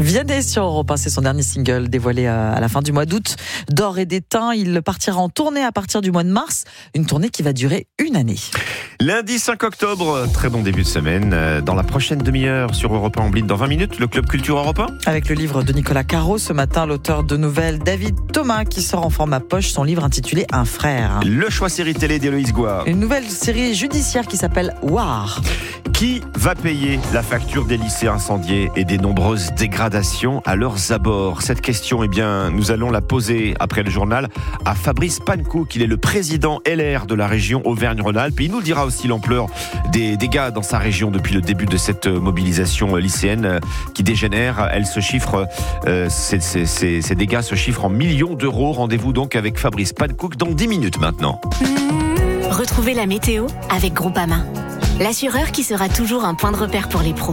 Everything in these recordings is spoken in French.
Vianney sur Europe 1, c'est son dernier single dévoilé à la fin du mois d'août. D'or et d'étain, il partira en tournée à partir du mois de mars, une tournée qui va durer une année. Lundi 5 octobre, très bon début de semaine. Dans la prochaine demi-heure sur Europe 1 en blind, dans 20 minutes, le Club Culture Europe 1. Avec le livre de Nicolas Caro, ce matin, l'auteur de nouvelles David Thomas qui sort en format poche son livre intitulé Un frère. Le choix série télé d'Héloïse Goua. Une nouvelle série judiciaire qui s'appelle War. Qui va payer la facture des lycées incendiés et des nombreuses dégradations à leurs abords? Cette question, nous allons la poser après le journal à Fabrice Pankouk. Il est le président LR de la région Auvergne-Rhône-Alpes. Il nous dira aussi l'ampleur des dégâts dans sa région depuis le début de cette mobilisation lycéenne qui dégénère. Ces dégâts se chiffrent en millions d'euros. Rendez-vous donc avec Fabrice Pankouk dans 10 minutes maintenant. Retrouvez la météo avec Groupama, l'assureur qui sera toujours un point de repère pour les pros.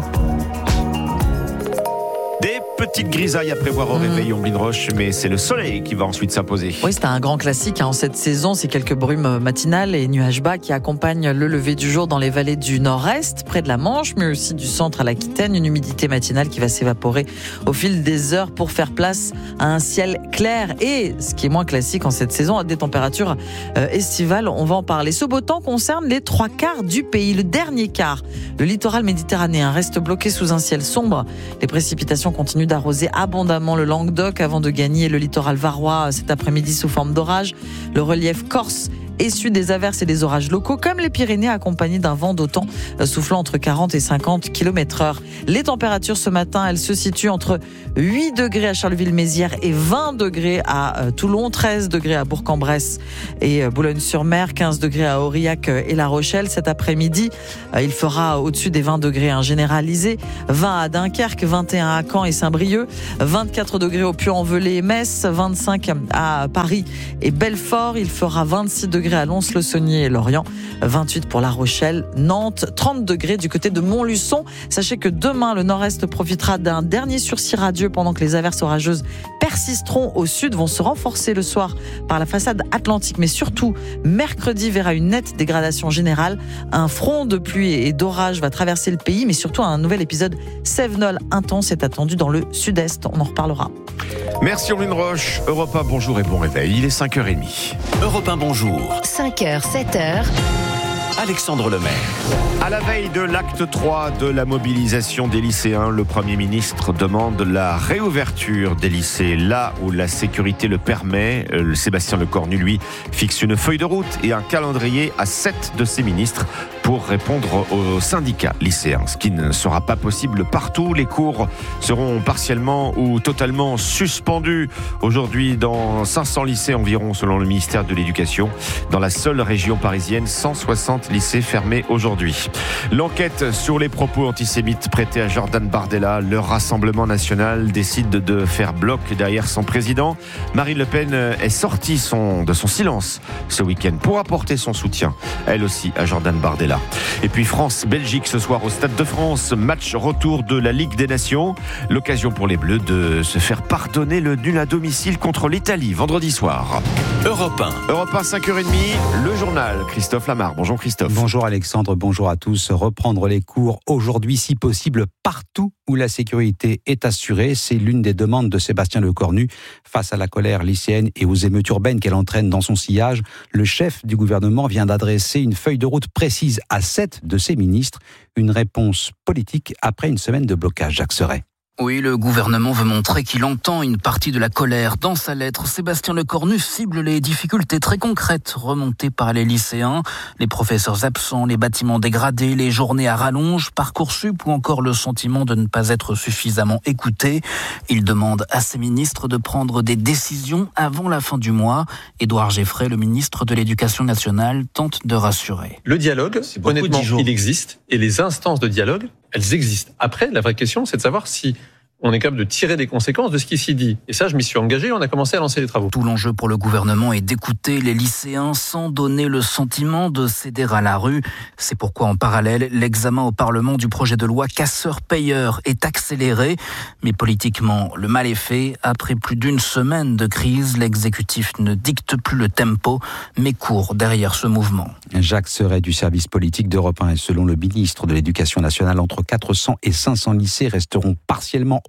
Des petites grisailles à prévoir au réveil, Omblin Roche, mais c'est le soleil qui va ensuite s'imposer. Oui, c'est un grand classique en cette saison. C'est quelques brumes matinales et nuages bas qui accompagnent le lever du jour dans les vallées du nord-est, près de la Manche, mais aussi du centre à l'Aquitaine. Une humidité matinale qui va s'évaporer au fil des heures pour faire place à un ciel clair. Et ce qui est moins classique en cette saison, à des températures estivales, on va en parler. Ce beau temps concerne les 3/4 du pays. Le dernier quart, le littoral méditerranéen, reste bloqué sous un ciel sombre. Les précipitations continuent d'arroser abondamment le Languedoc avant de gagner le littoral varois cet après-midi sous forme d'orage. Le relief corse essuie des averses et des orages locaux, comme les Pyrénées, accompagnés d'un vent d'automne soufflant entre 40 et 50 km/h. Les températures ce matin, elles se situent entre 8 degrés à Charleville-Mézières et 20 degrés à Toulon, 13 degrés à Bourg-en-Bresse et Boulogne-sur-Mer, 15 degrés à Aurillac et La Rochelle. Cet après-midi, il fera au-dessus des 20 degrés généralisés, 20 à Dunkerque, 21 à Caen et Saint-Brieuc, 24 degrés au Puy-en-Velay et Metz, 25 à Paris et Belfort. Il fera 26 degrés à Lons-le-Saunier et Lorient, 28 pour La Rochelle, Nantes, 30 degrés du côté de Montluçon. Sachez que demain, le nord-est profitera d'un dernier sursis radieux pendant que les averses orageuses persisteront au sud, vont se renforcer le soir par la façade atlantique, mais surtout mercredi verra une nette dégradation générale. Un front de pluie et d'orage va traverser le pays, mais surtout un nouvel épisode cévenol intense est attendu dans le sud-est. On en reparlera. Merci Omblin Roche. Europe 1, bonjour et bon réveil. Il est 5h30. Europe 1, bonjour. 5h, 7h. Alexandre Lemaire. À la veille de l'acte 3 de la mobilisation des lycéens, le Premier ministre demande la réouverture des lycées là où la sécurité le permet. Sébastien Lecornu, lui, fixe une feuille de route et un calendrier à 7 de ses ministres pour répondre aux syndicats lycéens. Ce qui ne sera pas possible partout. Les cours seront partiellement ou totalement suspendus aujourd'hui dans 500 lycées environ, selon le ministère de l'Éducation. Dans la seule région parisienne, 160 lycées fermés aujourd'hui. L'enquête sur les propos antisémites prêtés à Jordan Bardella, le Rassemblement national décide de faire bloc derrière son président. Marine Le Pen est sortie de son silence ce week-end pour apporter son soutien, elle aussi, à Jordan Bardella. Et puis France-Belgique ce soir au Stade de France, match retour de la Ligue des Nations. L'occasion pour les Bleus de se faire pardonner le nul à domicile contre l'Italie vendredi soir. Europe 1. Europe 1, 5h30, le journal. Christophe Lamar. Bonjour Christophe. Bonjour Alexandre, bonjour à tous. Reprendre les cours aujourd'hui, si possible, partout où la sécurité est assurée. C'est l'une des demandes de Sébastien Lecornu. Face à la colère lycéenne et aux émeutes urbaines qu'elle entraîne dans son sillage, le chef du gouvernement vient d'adresser une feuille de route précise à 7 de ses ministres. Une réponse politique après une semaine de blocage. Jacques Serret. Oui, le gouvernement veut montrer qu'il entend une partie de la colère. Dans sa lettre, Sébastien Lecornu cible les difficultés très concrètes remontées par les lycéens. Les professeurs absents, les bâtiments dégradés, les journées à rallonge, Parcoursup ou encore le sentiment de ne pas être suffisamment écouté. Il demande à ses ministres de prendre des décisions avant la fin du mois. Édouard Geffray, le ministre de l'Éducation nationale, tente de rassurer. Le dialogue, honnêtement, il existe. Et les instances de dialogue, elles existent. Après, la vraie question, c'est de savoir si on est capable de tirer des conséquences de ce qui s'y dit. Et ça, je m'y suis engagé, on a commencé à lancer les travaux. Tout l'enjeu pour le gouvernement est d'écouter les lycéens sans donner le sentiment de céder à la rue. C'est pourquoi, en parallèle, l'examen au Parlement du projet de loi casseur-payeur est accéléré. Mais politiquement, le mal est fait. Après plus d'une semaine de crise, l'exécutif ne dicte plus le tempo, mais court derrière ce mouvement. Jacques Serret du service politique d'Europe 1 et selon le ministre de l'Éducation nationale, entre 400 et 500 lycées resteront partiellement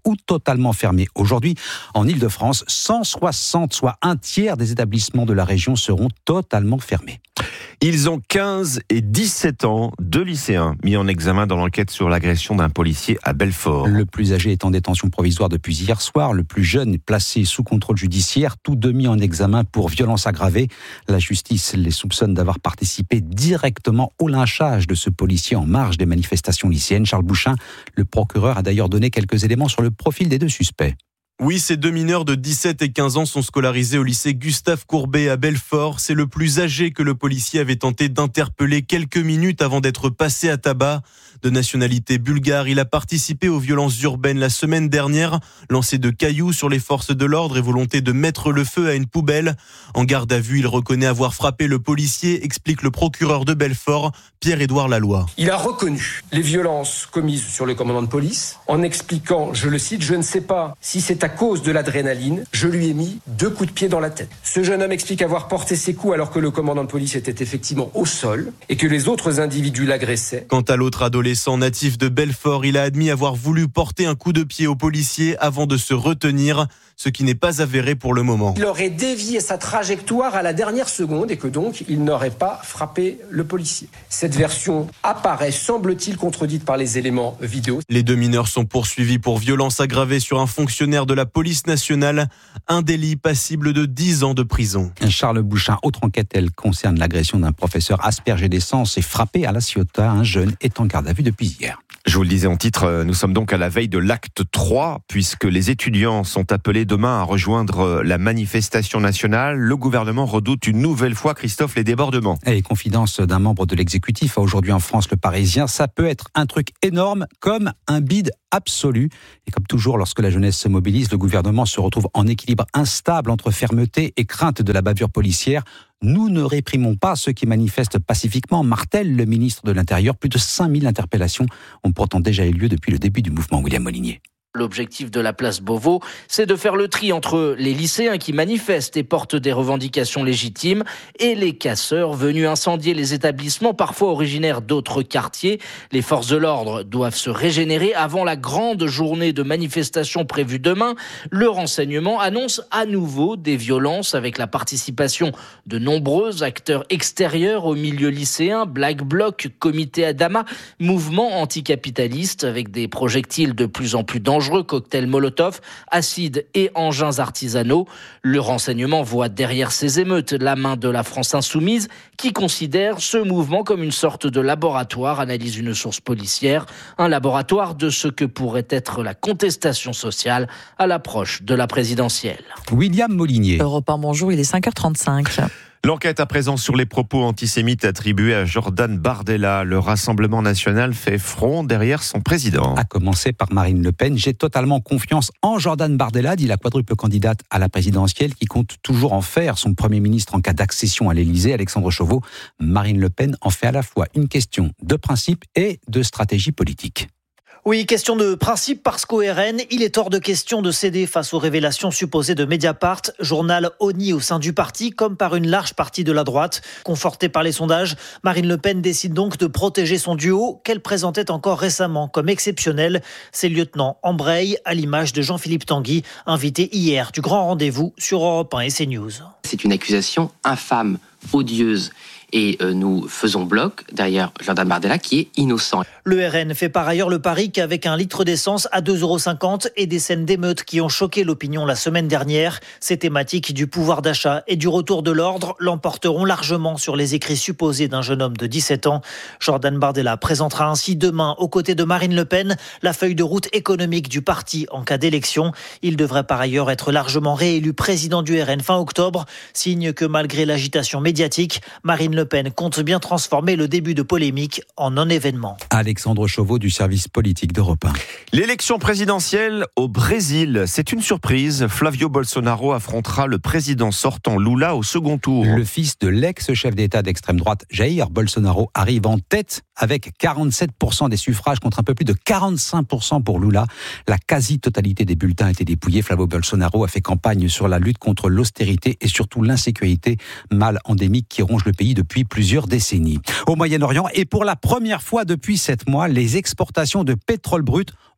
ou totalement fermés. Aujourd'hui, en Ile-de-France, 160, soit un tiers des établissements de la région seront totalement fermés. Ils ont 15 et 17 ans, 2 lycéens mis en examen dans l'enquête sur l'agression d'un policier à Belfort. Le plus âgé est en détention provisoire depuis hier soir. Le plus jeune est placé sous contrôle judiciaire, tous deux mis en examen pour violence aggravée. La justice les soupçonne d'avoir participé directement au lynchage de ce policier en marge des manifestations lycéennes. Charles Bouchin, le procureur, a d'ailleurs donné quelques éléments sur le profil des deux suspects. Oui, ces deux mineurs de 17 et 15 ans sont scolarisés au lycée Gustave Courbet à Belfort. C'est le plus âgé que le policier avait tenté d'interpeller quelques minutes avant d'être passé à tabac. De nationalité bulgare, il a participé aux violences urbaines la semaine dernière, lancé de cailloux sur les forces de l'ordre et volonté de mettre le feu à une poubelle. En garde à vue, il reconnaît avoir frappé le policier, explique le procureur de Belfort, Pierre-Édouard Laloy. Il a reconnu les violences commises sur le commandant de police en expliquant, je le cite, « Je ne sais pas si c'est à cause de l'adrénaline, je lui ai mis 2 coups de pied dans la tête ». Ce jeune homme explique avoir porté ses coups alors que le commandant de police était effectivement au sol et que les autres individus l'agressaient. Quant à l'autre adolescent natif de Belfort, il a admis avoir voulu porter un coup de pied au policier avant de se retenir, ce qui n'est pas avéré pour le moment. Il aurait dévié sa trajectoire à la dernière seconde et que donc il n'aurait pas frappé le policier. Cette version apparaît, semble-t-il, contredite par les éléments vidéo. Les deux mineurs sont poursuivis pour violence aggravée sur un fonctionnaire de la police nationale, un délit passible de 10 ans de prison. Charles Bouchin, autre enquête, elle concerne l'agression d'un professeur aspergé d'essence et frappé à La Ciotat. Un jeune est en garde à vue depuis hier. Je vous le disais en titre, nous sommes donc à la veille de l'acte 3, puisque les étudiants sont appelés demain à rejoindre la manifestation nationale. Le gouvernement redoute une nouvelle fois, Christophe, les débordements. Et confidence d'un membre de l'exécutif, aujourd'hui en France, Le Parisien, ça peut être un truc énorme comme un bide absolu. Et comme toujours, lorsque la jeunesse se mobilise, le gouvernement se retrouve en équilibre instable entre fermeté et crainte de la bavure policière. Nous ne réprimons pas ceux qui manifestent pacifiquement, martèle le ministre de l'Intérieur. Plus de 5000 interpellations ont pourtant déjà eu lieu depuis le début du mouvement. William Molinier. L'objectif de la place Beauvau, c'est de faire le tri entre les lycéens qui manifestent et portent des revendications légitimes et les casseurs venus incendier les établissements, parfois originaires d'autres quartiers. Les forces de l'ordre doivent se régénérer avant la grande journée de manifestation prévue demain. Le renseignement annonce à nouveau des violences avec la participation de nombreux acteurs extérieurs au milieu lycéen, Black Bloc, Comité Adama, mouvement anticapitaliste avec des projectiles de plus en plus dangereux, cocktails Molotov, acides et engins artisanaux. Le renseignement voit derrière ces émeutes la main de la France insoumise qui considère ce mouvement comme une sorte de laboratoire, analyse une source policière, un laboratoire de ce que pourrait être la contestation sociale à l'approche de la présidentielle. William Molinier. Europe 1, bonjour, il est 5h35. L'enquête à présent sur les propos antisémites attribués à Jordan Bardella. Le Rassemblement national fait front derrière son président. À commencer par Marine Le Pen. J'ai totalement confiance en Jordan Bardella, dit la quadruple candidate à la présidentielle qui compte toujours en faire son Premier ministre en cas d'accession à l'Élysée. Alexandre Chauveau. Marine Le Pen en fait à la fois une question de principe et de stratégie politique. Oui, question de principe parce qu'au RN, il est hors de question de céder face aux révélations supposées de Mediapart, journal honni au sein du parti comme par une large partie de la droite. Confortée par les sondages, Marine Le Pen décide donc de protéger son duo qu'elle présentait encore récemment comme exceptionnel. Ses lieutenants embrayent à l'image de Jean-Philippe Tanguy, invité hier du grand rendez-vous sur Europe 1 et CNews. C'est une accusation infâme, odieuse. Et nous faisons bloc derrière Jordan Bardella qui est innocent. Le RN fait par ailleurs le pari qu'avec un litre d'essence à 2,50 € et des scènes d'émeutes qui ont choqué l'opinion la semaine dernière, ces thématiques du pouvoir d'achat et du retour de l'ordre l'emporteront largement sur les écrits supposés d'un jeune homme de 17 ans. Jordan Bardella présentera ainsi demain, aux côtés de Marine Le Pen, la feuille de route économique du parti en cas d'élection. Il devrait par ailleurs être largement réélu président du RN fin octobre, signe que malgré l'agitation médiatique, Marine Le Pen compte bien transformer le début de polémique en non-événement. Alexandre Chauveau du service politique d'Europe 1. L'élection présidentielle au Brésil, c'est une surprise. Flavio Bolsonaro affrontera le président sortant Lula au second tour. Le fils de l'ex-chef d'État d'extrême droite, Jair Bolsonaro, arrive en tête avec 47% des suffrages contre un peu plus de 45% pour Lula. La quasi-totalité des bulletins a été dépouillée. Flavio Bolsonaro a fait campagne sur la lutte contre l'austérité et surtout l'insécurité, mal endémique qui ronge le pays depuis plusieurs décennies. Au Moyen-Orient, et pour la première fois depuis 7 mois, les exportations de pétrole brut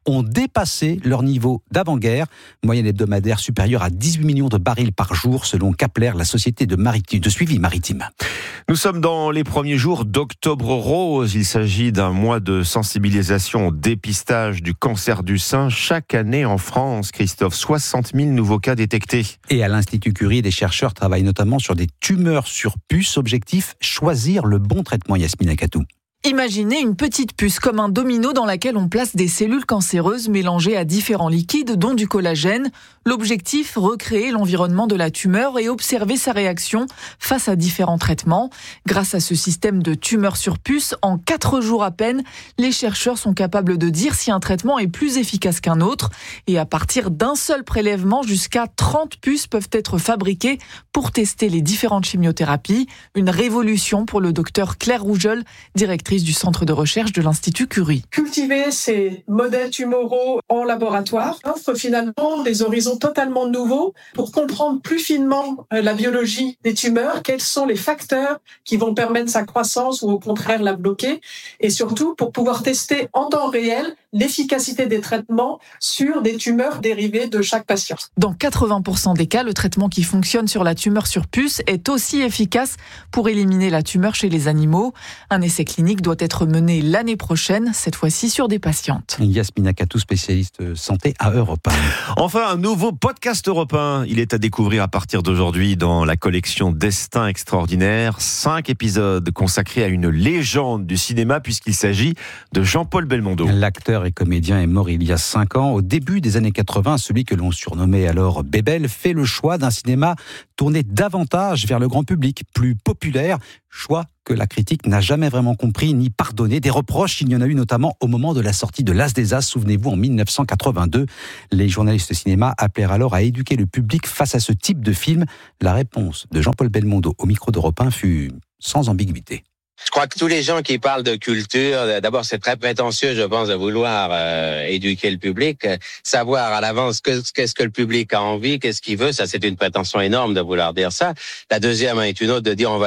ont dépassé leur niveau d'avant-guerre, moyenne hebdomadaire supérieure à 18 millions de barils par jour selon Kepler, la société de suivi maritime. Nous sommes dans les premiers jours d'Octobre Rose. Il s'agit d'un mois de sensibilisation au dépistage du cancer du sein chaque année en France. Christophe, 60 000 nouveaux cas détectés. Et à l'Institut Curie, les chercheurs travaillent notamment sur des tumeurs sur puce. Objectif, choisir le bon traitement, Yasmine Akatou. Imaginez une petite puce comme un domino dans laquelle on place des cellules cancéreuses mélangées à différents liquides, dont du collagène. L'objectif, recréer l'environnement de la tumeur et observer sa réaction face à différents traitements. Grâce à ce système de tumeur sur puce, en 4 jours à peine, les chercheurs sont capables de dire si un traitement est plus efficace qu'un autre. Et à partir d'un seul prélèvement, jusqu'à 30 puces peuvent être fabriquées pour tester les différentes chimiothérapies. Une révolution pour le docteur Claire Rougeol, directrice du centre de recherche de l'Institut Curie. Cultiver ces modèles tumoraux en laboratoire offre finalement des horizons totalement nouveaux pour comprendre plus finement la biologie des tumeurs, quels sont les facteurs qui vont permettre sa croissance ou au contraire la bloquer, et surtout pour pouvoir tester en temps réel l'efficacité des traitements sur des tumeurs dérivées de chaque patient. Dans 80% des cas, le traitement qui fonctionne sur la tumeur sur puce est aussi efficace pour éliminer la tumeur chez les animaux. Un essai clinique doit être mené l'année prochaine, cette fois-ci sur des patientes. Yasmine Akatou, spécialiste santé à Europe 1. Enfin, un nouveau podcast Europe 1. Il est à découvrir à partir d'aujourd'hui dans la collection Destin Extraordinaire. 5 épisodes consacrés à une légende du cinéma puisqu'il s'agit de Jean-Paul Belmondo. L'acteur et comédien est mort il y a 5 ans. Au début des années 80, celui que l'on surnommait alors Bébel fait le choix d'un cinéma tourné davantage vers le grand public, plus populaire. Choix que la critique n'a jamais vraiment compris ni pardonné. Des reproches, il y en a eu notamment au moment de la sortie de L'As des As, souvenez-vous, en 1982. Les journalistes cinéma appelèrent alors à éduquer le public face à ce type de film. La réponse de Jean-Paul Belmondo au micro d'Europe 1 fut sans ambiguïté. Je crois que tous les gens qui parlent de culture, d'abord c'est très prétentieux, je pense, de vouloir éduquer le public, savoir à l'avance qu'est-ce que le public a envie, qu'est-ce qu'il veut, ça c'est une prétention énorme de vouloir dire ça. La deuxième est une autre de dire on va